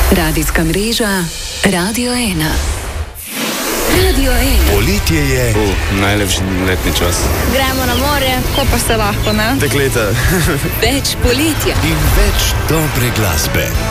Radijska mreža Radio 1. Radio 1. Poletje je najlepši letni čas. Gremo na morje, ko pa se lahko, ne? Dekleta. Več poletja in več dobre glasbe.